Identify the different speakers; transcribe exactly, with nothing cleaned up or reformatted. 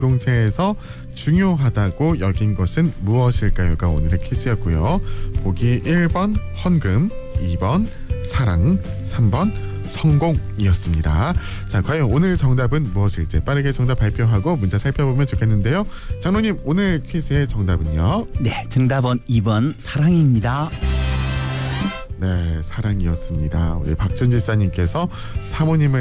Speaker 1: 공동체에서 중요하다고 여긴 것은 무엇일까요가 오늘의 퀴즈였고요. 보기 일 번 헌금, 이 번 사랑, 삼 번 성공이었습니다. 자, 과연 오늘 정답은 무엇일지 빠르게 정답 발표하고 문자 살펴보면 좋겠는데요. 장로님, 오늘 퀴즈의 정답은요?
Speaker 2: 네, 정답은 이 번 사랑입니다.
Speaker 1: 네, 사랑이었습니다. 우리 박준지사님께서 사모님을